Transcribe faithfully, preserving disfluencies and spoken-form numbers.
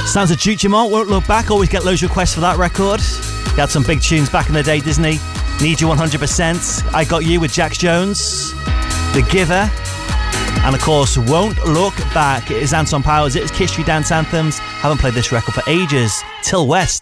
Sounds of Duke Dumont, Won't Look Back. Always get loads of requests for that record. He had some big tunes back in the day, Disney. Need You one hundred percent. I Got You with Jax Jones. The Giver. And of course, Won't Look Back. It is Anton Powers. It is Kiss Street Dance Anthems. Haven't played this record for ages. Till West.